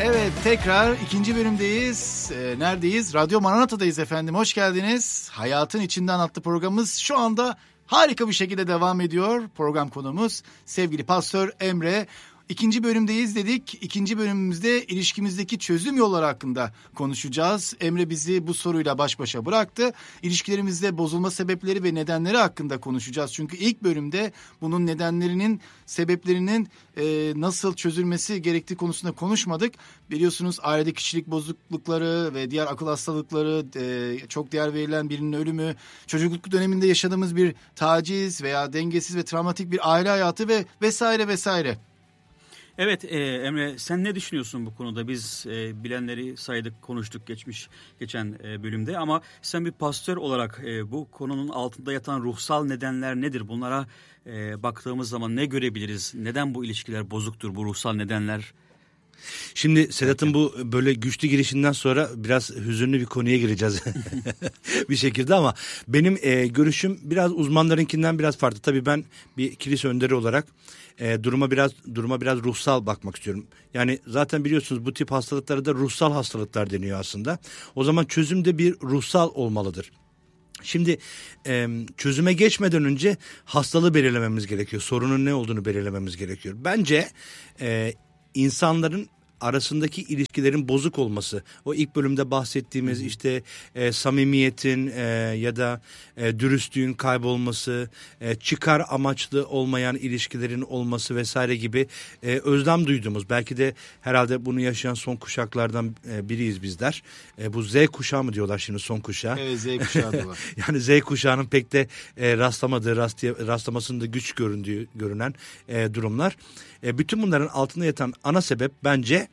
Evet, tekrar ikinci bölümdeyiz. Neredeyiz? Radyo Maranata'dayız efendim. Hoş geldiniz. Hayatın İçinden adlı programımız şu anda harika bir şekilde devam ediyor. Program konuğumuz sevgili Pastör Emre. İkinci bölümdeyiz dedik. İkinci bölümümüzde ilişkimizdeki çözüm yolları hakkında konuşacağız. Emre bizi bu soruyla baş başa bıraktı. İlişkilerimizde bozulma sebepleri ve nedenleri hakkında konuşacağız. Çünkü ilk bölümde bunun nedenlerinin, sebeplerinin nasıl çözülmesi gerektiği konusunda konuşmadık. Biliyorsunuz ailede kişilik bozuklukları ve diğer akıl hastalıkları, çok değer verilen birinin ölümü, çocukluk döneminde yaşadığımız bir taciz veya dengesiz ve travmatik bir aile hayatı ve vesaire vesaire. Evet Emre, sen ne düşünüyorsun bu konuda? Biz bilenleri saydık, konuştuk geçen bölümde ama sen bir pastör olarak bu konunun altında yatan ruhsal nedenler nedir? Bunlara baktığımız zaman ne görebiliriz? Neden bu ilişkiler bozuktur, bu ruhsal nedenler? Şimdi Sedat'ın bu böyle güçlü girişinden sonra biraz hüzünlü bir konuya gireceğiz bir şekilde ama benim görüşüm biraz uzmanlarınkinden biraz farklı. Tabii ben bir kilise önderi olarak duruma biraz ruhsal bakmak istiyorum. Yani zaten biliyorsunuz bu tip hastalıklara da ruhsal hastalıklar deniyor aslında. O zaman çözüm de bir ruhsal olmalıdır. Şimdi çözüme geçmeden önce hastalığı belirlememiz gerekiyor. Sorunun ne olduğunu belirlememiz gerekiyor. Bence insanların arasındaki ilişkilerin bozuk olması, o ilk bölümde bahsettiğimiz işte samimiyetin ya da dürüstlüğün kaybolması, çıkar amaçlı olmayan ilişkilerin olması vesaire gibi özlem duyduğumuz, belki de herhalde bunu yaşayan son kuşaklardan biriyiz bizler. Bu Z kuşağı mı diyorlar şimdi, son kuşağı? Evet, Z kuşağı diyorlar. Yani Z kuşağının pek de rastlamasında güç görünen durumlar. Bütün bunların altında yatan ana sebep bence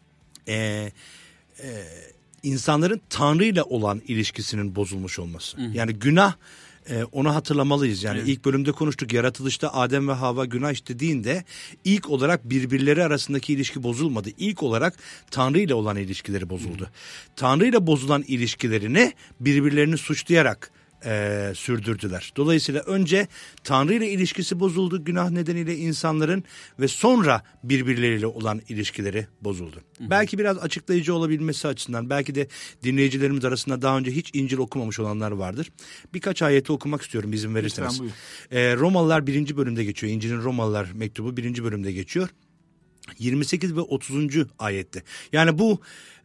insanların Tanrı ile olan ilişkisinin bozulmuş olması. Yani günah, onu hatırlamalıyız. Yani ilk bölümde konuştuk, yaratılışta Adem ve Havva günah işlediğinde ilk olarak birbirleri arasındaki ilişki bozulmadı. İlk olarak Tanrı ile olan ilişkileri bozuldu. Tanrı ile bozulan ilişkilerini birbirlerini suçlayarak sürdürdüler. Dolayısıyla önce Tanrı ile ilişkisi bozuldu günah nedeniyle insanların ve sonra birbirleriyle olan ilişkileri bozuldu. Belki biraz açıklayıcı olabilmesi açısından, belki de dinleyicilerimiz arasında daha önce hiç İncil okumamış olanlar vardır. Birkaç ayeti okumak istiyorum izin verirseniz. Romalılar 1. bölümde geçiyor. İncil'in Romalılar mektubu 1. bölümde geçiyor. 28 ve 30. ayette. Yani bu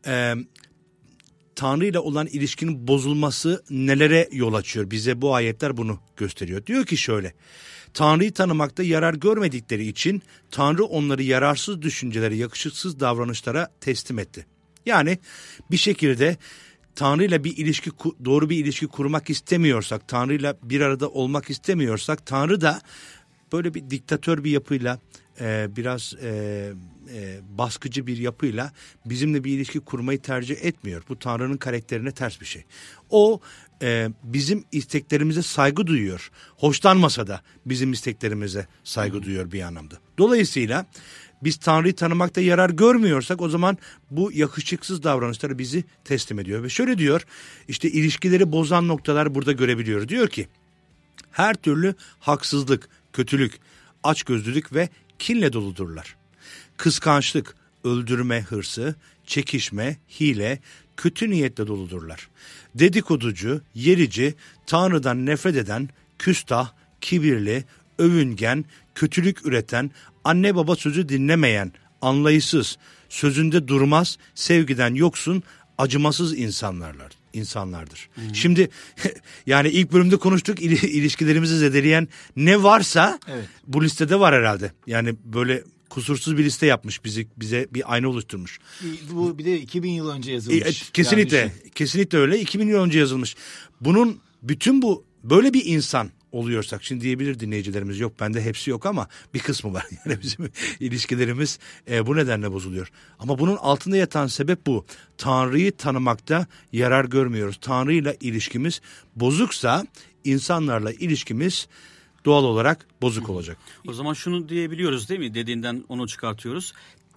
Tanrı ile olan ilişkinin bozulması nelere yol açıyor? Bize bu ayetler bunu gösteriyor. Diyor ki şöyle: Tanrı'yı tanımakta yarar görmedikleri için Tanrı onları yararsız düşüncelere, yakışıksız davranışlara teslim etti. Yani bir şekilde Tanrı ile doğru bir ilişki kurmak istemiyorsak, Tanrı ile bir arada olmak istemiyorsak, Tanrı da böyle bir diktatör bir yapıyla, biraz baskıcı bir yapıyla bizimle bir ilişki kurmayı tercih etmiyor. Bu Tanrı'nın karakterine ters bir şey. O bizim isteklerimize saygı duyuyor. Hoşlanmasa da bizim isteklerimize saygı duyuyor bir anlamda. Dolayısıyla biz Tanrı'yı tanımakta yarar görmüyorsak o zaman bu yakışıksız davranışları bizi teslim ediyor. Ve şöyle diyor, işte ilişkileri bozan noktalar burada görebiliyoruz. Diyor ki her türlü haksızlık, kötülük, açgözlülük ve kinle doludurlar. Kıskançlık, öldürme hırsı, çekişme, hile, kötü niyetle doludurlar. Dedikoducu, yerici, Tanrı'dan nefret eden, küstah, kibirli, övüngen, kötülük üreten, anne baba sözü dinlemeyen, anlayışsız, sözünde durmaz, sevgiden yoksun, acımasız insanlardır. Şimdi yani ilk bölümde konuştuk, ilişkilerimizi zedeleyen ne varsa bu listede var herhalde. Yani böyle kusursuz bir liste yapmış, bize bir ayna oluşturmuş. Bu bir de 2000 yıl önce yazılmış. Kesinlikle öyle. 2000 yıl önce yazılmış. Bunun bütün bu böyle bir insan oluyorsak, şimdi diyebilir dinleyicilerimiz, yok bende hepsi yok ama bir kısmı var. Yani bizim ilişkilerimiz bu nedenle bozuluyor. Ama bunun altında yatan sebep bu. Tanrı'yı tanımakta yarar görmüyoruz. Tanrı'yla ilişkimiz bozuksa insanlarla ilişkimiz doğal olarak bozuk olacak. O zaman şunu diyebiliyoruz değil mi? Dediğinden onu çıkartıyoruz.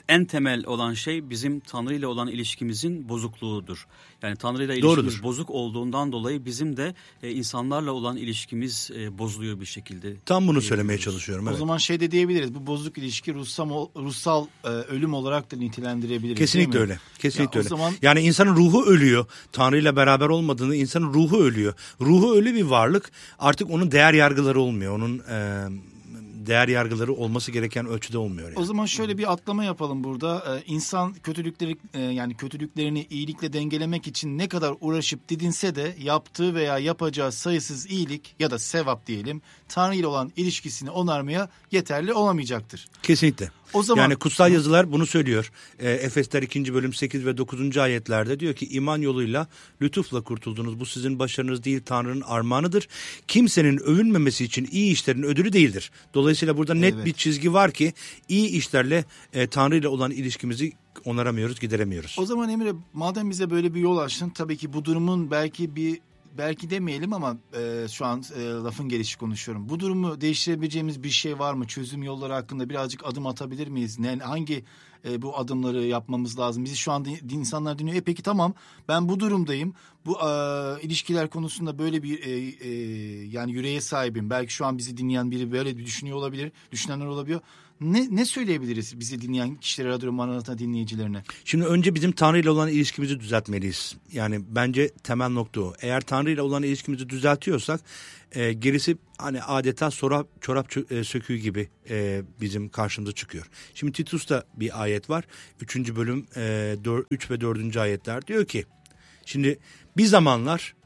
en temel olan şey bizim Tanrı ile olan ilişkimizin bozukluğudur. Yani Tanrı ile ilişkimiz bozuk olduğundan dolayı bizim de insanlarla olan ilişkimiz bozuluyor bir şekilde. Tam bunu söylemeye çalışıyorum. Evet. O zaman şey de diyebiliriz. Bu bozuk ilişki ruhsal ölüm olarak da nitelendirebiliriz. Kesinlikle öyle. Kesinlikle öyle. Zaman... Yani insanın ruhu ölüyor. Tanrı ile beraber olmadığında insanın ruhu ölüyor. Ruhu ölü bir varlık. Artık onun değer yargıları olmuyor. Onun değer yargıları olması gereken ölçüde olmuyor. Yani. O zaman şöyle bir atlama yapalım burada. İnsan kötülüklerini iyilikle dengelemek için ne kadar uğraşıp didinse de yaptığı veya yapacağı sayısız iyilik ya da sevap diyelim Tanrı ile olan ilişkisini onarmaya yeterli olamayacaktır. Kesinlikle. O zaman... Yani kutsal yazılar bunu söylüyor. Efesler 2. bölüm 8 ve 9. ayetlerde diyor ki iman yoluyla lütufla kurtuldunuz. Bu sizin başarınız değil, Tanrı'nın armağanıdır. Kimsenin övünmemesi için iyi işlerin ödülü değildir. Dolayısıyla burada net bir çizgi var ki iyi işlerle Tanrı ile olan ilişkimizi onaramıyoruz, gideremiyoruz. O zaman Emre, madem bize böyle bir yol açtın, tabii ki bu durumun belki demeyelim ama şu an lafın gelişi konuşuyorum. Bu durumu değiştirebileceğimiz bir şey var mı? Çözüm yolları hakkında birazcık adım atabilir miyiz? Hangi bu adımları yapmamız lazım? Bizi şu anda insanlar dinliyor. Peki tamam, ben bu durumdayım. Bu ilişkiler konusunda böyle bir yani yüreğe sahibim. Belki şu an bizi dinleyen biri böyle düşünüyor olabilir. Düşünenler olabiliyor. Ne söyleyebiliriz bizi dinleyen kişilere, Radyo Maranata dinleyicilerine? Şimdi önce bizim Tanrı ile olan ilişkimizi düzeltmeliyiz. Yani bence temel nokta o. Eğer Tanrı ile olan ilişkimizi düzeltiyorsak gerisi hani adeta çorap söküğü gibi bizim karşımıza çıkıyor. Şimdi Titus'ta bir ayet var. 3. bölüm 3 ve 4. ayetler diyor ki şimdi bir zamanlar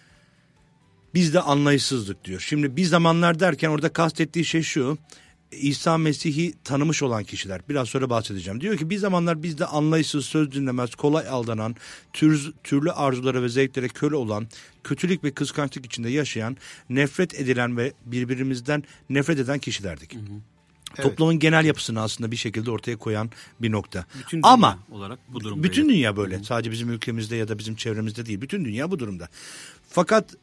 bizde anlayışsızlık diyor. Şimdi bir zamanlar derken orada kastettiği şey şu: İsa Mesih'i tanımış olan kişiler. Biraz sonra bahsedeceğim. Diyor ki bir zamanlar bizde anlayışsız, söz dinlemez, kolay aldanan, türlü arzulara ve zevklere köle olan, kötülük ve kıskançlık içinde yaşayan, nefret edilen ve birbirimizden nefret eden kişilerdik. Hı hı. Evet. Toplumun genel yapısını aslında bir şekilde ortaya koyan bir nokta. Bütün dünya olarak bu durumda. Bütün dünya böyle. Hı-hı. Sadece bizim ülkemizde ya da bizim çevremizde değil. Bütün dünya bu durumda. Fakat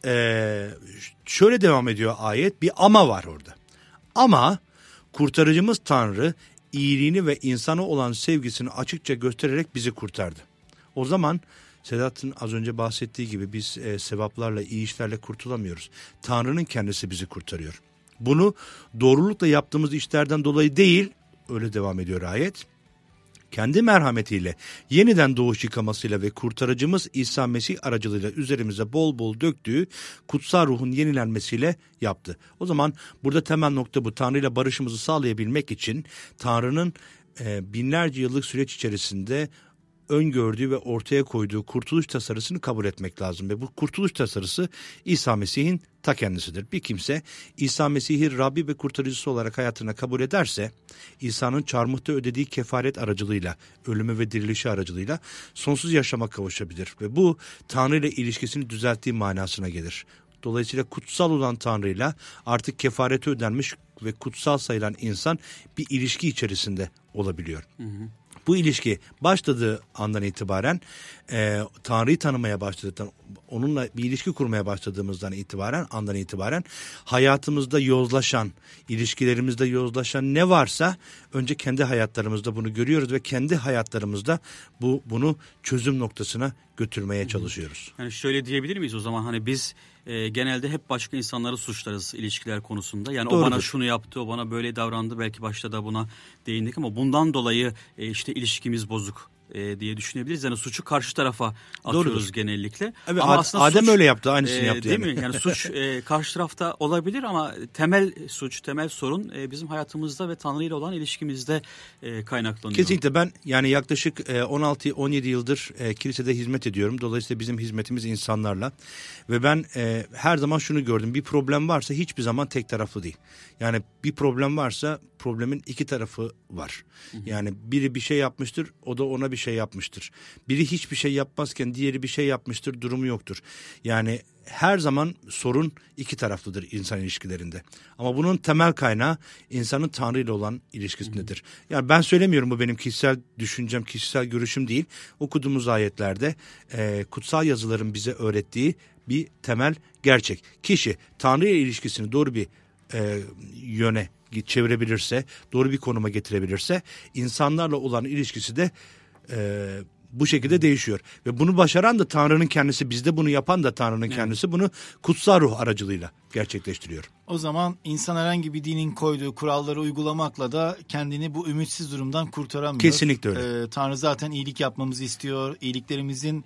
şöyle devam ediyor ayet. Bir ama var orada. Ama kurtarıcımız Tanrı iyiliğini ve insana olan sevgisini açıkça göstererek bizi kurtardı. O zaman Sedat'ın az önce bahsettiği gibi biz sevaplarla, iyi işlerle kurtulamıyoruz. Tanrı'nın kendisi bizi kurtarıyor. Bunu doğrulukla yaptığımız işlerden dolayı değil, öyle devam ediyor ayet. Kendi merhametiyle, yeniden doğuş yıkamasıyla ve kurtarıcımız İsa Mesih aracılığıyla üzerimize bol bol döktüğü kutsal ruhun yenilenmesiyle yaptı. O zaman burada temel nokta bu. Tanrı ile barışımızı sağlayabilmek için Tanrı'nın binlerce yıllık süreç içerisinde öngördüğü ve ortaya koyduğu kurtuluş tasarısını kabul etmek lazım. Ve bu kurtuluş tasarısı İsa Mesih'in ta kendisidir. Bir kimse İsa Mesih'i Rabbi ve kurtarıcısı olarak hayatına kabul ederse, İsa'nın çarmıhta ödediği kefaret aracılığıyla, ölümü ve dirilişi aracılığıyla sonsuz yaşama kavuşabilir. Ve bu Tanrı ile ilişkisini düzelttiği manasına gelir. Dolayısıyla kutsal olan Tanrı'yla artık kefareti ödenmiş ve kutsal sayılan insan bir ilişki içerisinde olabiliyor. Hı hı. Bu ilişki başladığı andan itibaren Tanrı'yı tanımaya başladıktan, onunla bir ilişki kurmaya başladığımızdan andan itibaren hayatımızda yozlaşan, ilişkilerimizde yozlaşan ne varsa önce kendi hayatlarımızda bunu görüyoruz ve kendi hayatlarımızda bunu çözüm noktasına götürmeye çalışıyoruz. Yani şöyle diyebilir miyiz o zaman, hani biz genelde hep başka insanları suçlarız ilişkiler konusunda. Yani doğrudur. O bana şunu yaptı, o bana böyle davrandı, belki başta da buna değindik ama bundan dolayı işte ilişkimiz bozuk diye düşünebiliriz. Yani suçu karşı tarafa atıyoruz. Doğrudur. Genellikle. Evet, ama aslında Adem öyle yaptı, aynısını yaptı. Değil mi? Yani suç karşı tarafta olabilir ama temel sorun bizim hayatımızda ve Tanrı ile olan ilişkimizde kaynaklanıyor. Kesinlikle. Ben yani yaklaşık 16-17 yıldır kilisede hizmet ediyorum. Dolayısıyla bizim hizmetimiz insanlarla ve ben her zaman şunu gördüm. Bir problem varsa hiçbir zaman tek taraflı değil. Yani bir problem varsa problemin iki tarafı var. Yani biri bir şey yapmıştır, o da ona bir şey yapmıştır. Biri hiçbir şey yapmazken diğeri bir şey yapmıştır, durumu yoktur. Yani her zaman sorun iki taraflıdır insan ilişkilerinde. Ama bunun temel kaynağı insanın Tanrı ile olan ilişkisindedir. Yani ben söylemiyorum, bu benim kişisel düşüncem, kişisel görüşüm değil. Okuduğumuz ayetlerde kutsal yazıların bize öğrettiği bir temel gerçek. Kişi Tanrı ile ilişkisini doğru bir yöne çevirebilirse, doğru bir konuma getirebilirse insanlarla olan ilişkisi de bu şekilde değişiyor. Ve bunu başaran da Tanrı'nın kendisi, bizde bunu yapan da Tanrı'nın kendisi bunu kutsal ruh aracılığıyla gerçekleştiriyor. O zaman insan herhangi bir dinin koyduğu kuralları uygulamakla da kendini bu ümitsiz durumdan kurtaramıyor. Kesinlikle öyle. Tanrı zaten iyilik yapmamızı istiyor. İyiliklerimizin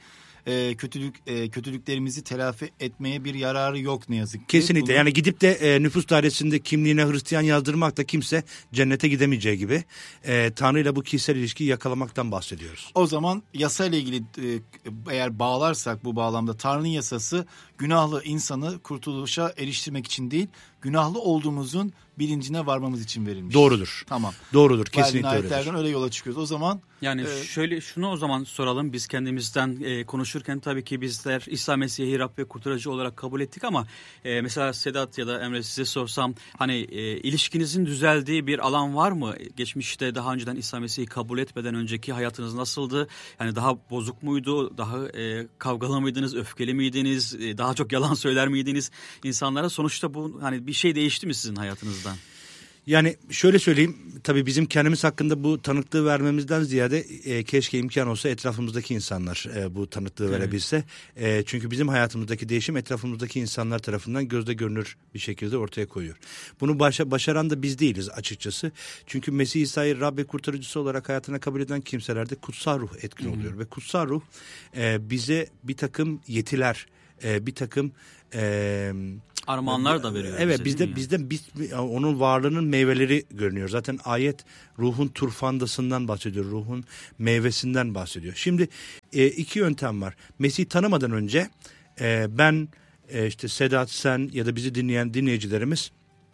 kötülüklerimizi telafi etmeye bir yararı yok ne yazık ki. Kesinlikle. Yani gidip de nüfus dairesinde kimliğine Hristiyan yazdırmakla kimse cennete gidemeyeceği gibi Tanrı ile bu kişisel ilişkiyi yakalamaktan bahsediyoruz. O zaman yasayla ilgili eğer bağlarsak bu bağlamda Tanrı'nın yasası günahlı insanı kurtuluşa eriştirmek için değil, günahlı olduğumuzun bilincine varmamız için verilmiş. Doğrudur. Tamam. Doğrudur. Kesinlikle öyledir. Ayetlerden öyle yola çıkıyoruz. O zaman yani şöyle şunu o zaman soralım. Biz kendimizden konuşurken tabii ki bizler İsa Mesih'i Rab ve Kurtarıcı olarak kabul ettik ama mesela Sedat ya da Emre size sorsam hani ilişkinizin düzeldiği bir alan var mı? Geçmişte daha önceden İsa Mesih'i kabul etmeden önceki hayatınız nasıldı? Yani daha bozuk muydu? Daha kavgalı mıydınız? Öfkeli miydiniz? Daha çok yalan söyler miydiniz insanlara? Sonuçta bu hani bir şey değişti mi sizin hayatınızdan? Yani şöyle söyleyeyim, tabii bizim kendimiz hakkında bu tanıklığı vermemizden ziyade keşke imkan olsa etrafımızdaki insanlar bu tanıklığı verebilse. Çünkü bizim hayatımızdaki değişim etrafımızdaki insanlar tarafından gözde görünür bir şekilde ortaya koyuyor. Bunu başaran da biz değiliz açıkçası. Çünkü Mesih İsa'yı Rab ve Kurtarıcısı olarak hayatına kabul eden kimselerde kutsal ruh etkin oluyor. Ve kutsal ruh bize bir takım yetiler, bir takım armağanlar da veriyor. Evet, bizde onun varlığının meyveleri görünüyor. Zaten ayet ruhun turfandasından bahsediyor. Ruhun meyvesinden bahsediyor. Şimdi iki yöntem var. Mesih'i tanımadan önce ben işte Sedat, sen ya da bizi dinleyen dinleyicilerimiz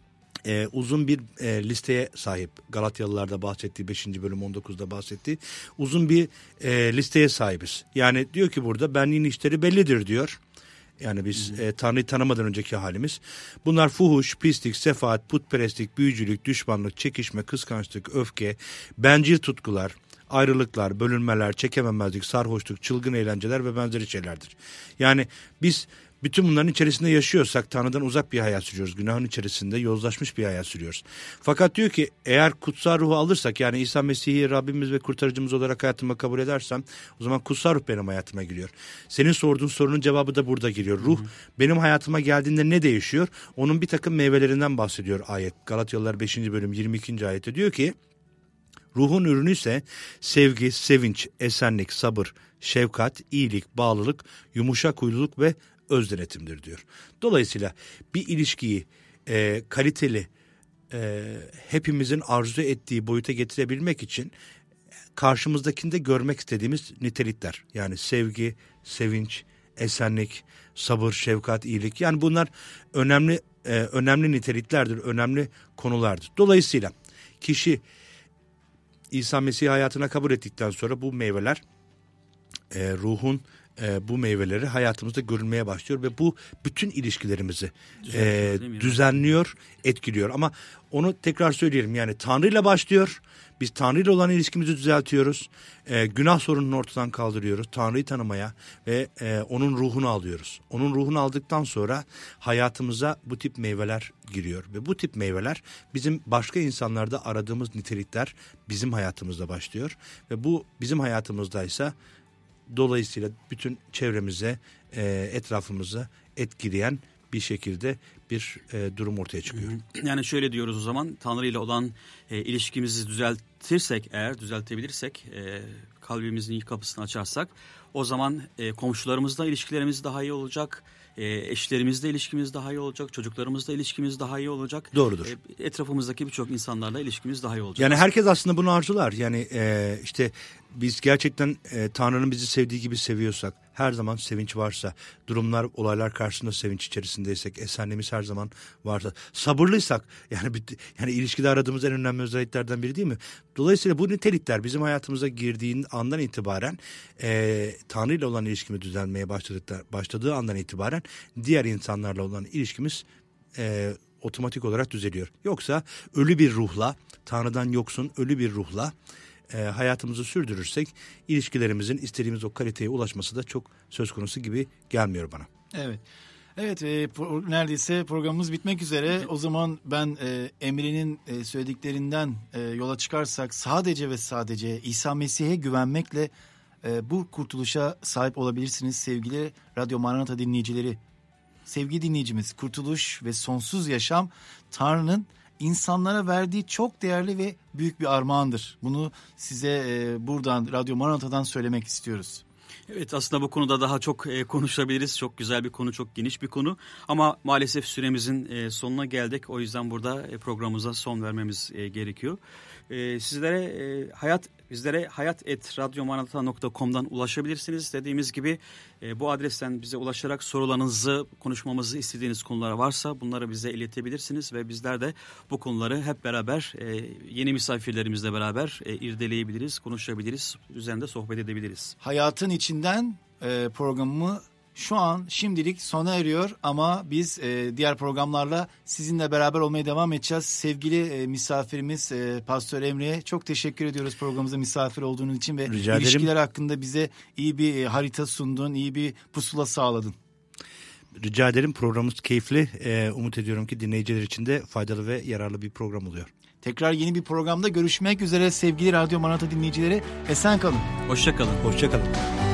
uzun bir listeye sahip. Galatyalılarda bahsettiği 5. bölüm 19'da bahsettiği uzun bir listeye sahibiz. Yani diyor ki burada benliğin işleri bellidir diyor. Yani biz Tanrı'yı tanımadan önceki halimiz. Bunlar fuhuş, pislik, sefaat, putperestlik, büyücülük, düşmanlık, çekişme, kıskançlık, öfke, bencil tutkular, ayrılıklar, bölünmeler, çekememezlik, sarhoşluk, çılgın eğlenceler ve benzeri şeylerdir. Yani biz bütün bunların içerisinde yaşıyorsak Tanrı'dan uzak bir hayat sürüyoruz. Günahın içerisinde yozlaşmış bir hayat sürüyoruz. Fakat diyor ki eğer kutsal ruhu alırsak, yani İsa Mesih'i Rabbimiz ve Kurtarıcımız olarak hayatıma kabul edersem, o zaman kutsal ruh benim hayatıma giriyor. Senin sorduğun sorunun cevabı da burada giriyor. Ruh benim hayatıma geldiğinde ne değişiyor? Onun bir takım meyvelerinden bahsediyor ayet. Galatyalılar 5. bölüm 22. ayette diyor ki ruhun ürünü ise sevgi, sevinç, esenlik, sabır, şefkat, iyilik, bağlılık, yumuşak huyluluk ve öz denetimdir diyor. Dolayısıyla bir ilişkiyi kaliteli, hepimizin arzu ettiği boyuta getirebilmek için karşımızdakinde görmek istediğimiz nitelikler. Yani sevgi, sevinç, esenlik, sabır, şefkat, iyilik. Yani bunlar önemli niteliklerdir, önemli konulardır. Dolayısıyla kişi İsa Mesih'i hayatına kabul ettikten sonra bu meyveler ruhun bu meyveleri hayatımızda görülmeye başlıyor ve bu bütün ilişkilerimizi düzenliyor, etkiliyor. Ama onu tekrar söyleyelim, yani Tanrı ile başlıyor. Biz Tanrı ile olan ilişkimizi düzeltiyoruz. Günah sorununu ortadan kaldırıyoruz. Tanrı'yı tanımaya ve onun ruhunu alıyoruz. Onun ruhunu aldıktan sonra hayatımıza bu tip meyveler giriyor. Ve bu tip meyveler bizim başka insanlarda aradığımız nitelikler bizim hayatımızda başlıyor. Ve bu bizim hayatımızdaysa dolayısıyla bütün çevremize, etrafımıza etkileyen bir şekilde bir durum ortaya çıkıyor. Yani şöyle diyoruz o zaman, Tanrı ile olan ilişkimizi düzeltirsek, eğer düzeltebilirsek, kalbimizin kapısını açarsak, o zaman komşularımızla ilişkilerimiz daha iyi olacak, eşlerimizle ilişkimiz daha iyi olacak, çocuklarımızla ilişkimiz daha iyi olacak. Doğrudur. Etrafımızdaki birçok insanlarla ilişkimiz daha iyi olacak. Yani herkes aslında bunu arzular. Yani işte biz gerçekten Tanrı'nın bizi sevdiği gibi seviyorsak, her zaman sevinç varsa, durumlar, olaylar karşısında sevinç içerisindeysek, esenliğimiz her zaman varsa, sabırlıysak, yani ilişkide aradığımız en önemli özelliklerden biri değil mi? Dolayısıyla bu nitelikler bizim hayatımıza girdiğin andan itibaren, Tanrı ile olan ilişkimiz düzelmeye başladığı andan itibaren diğer insanlarla olan ilişkimiz otomatik olarak düzeliyor. Yoksa ölü bir ruhla, Tanrı'dan yoksun ölü bir ruhla hayatımızı sürdürürsek ilişkilerimizin istediğimiz o kaliteye ulaşması da çok söz konusu gibi gelmiyor bana. Evet. Evet, neredeyse programımız bitmek üzere. O zaman ben Emre'nin söylediklerinden yola çıkarsak sadece ve sadece İsa Mesih'e güvenmekle bu kurtuluşa sahip olabilirsiniz sevgili Radyo Maranata dinleyicileri. Sevgili dinleyicimiz, kurtuluş ve sonsuz yaşam Tanrı'nın insanlara verdiği çok değerli ve büyük bir armağandır. Bunu size buradan Radyo Maranata'dan söylemek istiyoruz. Evet, aslında bu konuda daha çok konuşabiliriz. Çok güzel bir konu, çok geniş bir konu. Ama maalesef süremizin sonuna geldik. O yüzden burada programımıza son vermemiz gerekiyor. Bizlere hayat@radyomaranata.com'dan ulaşabilirsiniz. Dediğimiz gibi bu adresten bize ulaşarak sorularınızı, konuşmamızı istediğiniz konular varsa bunları bize iletebilirsiniz ve bizler de bu konuları hep beraber yeni misafirlerimizle beraber irdeleyebiliriz, konuşabiliriz, üzerinde sohbet edebiliriz. Hayatın içinden programımı şu an şimdilik sona eriyor ama biz diğer programlarla sizinle beraber olmaya devam edeceğiz. Sevgili misafirimiz Pastör Emre'ye çok teşekkür ediyoruz programımıza misafir olduğunuz için ve ilişkiler hakkında bize iyi bir harita sundun, iyi bir pusula sağladın. Rica ederim, programımız keyifli. Umut ediyorum ki dinleyiciler için de faydalı ve yararlı bir program oluyor. Tekrar yeni bir programda görüşmek üzere sevgili Radyo Maranata dinleyicileri. Esen kalın. Hoşça kalın. Hoşça kalın.